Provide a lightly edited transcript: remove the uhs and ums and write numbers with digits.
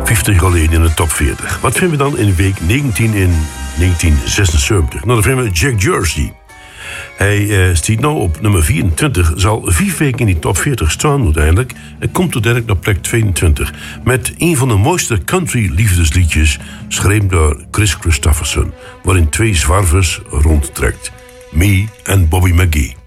50 geleden in de top 40. Wat vinden we dan in week 19 in 1976? Nou, dan vinden we Jack Jersey. Hij stiet nou op nummer 24, zal 4 weken in die top 40 staan uiteindelijk en komt uiteindelijk naar plek 22 met een van de mooiste country liefdesliedjes, geschreven door Chris Christopherson, waarin 2 zwervers rondtrekt. Me en Bobby McGee.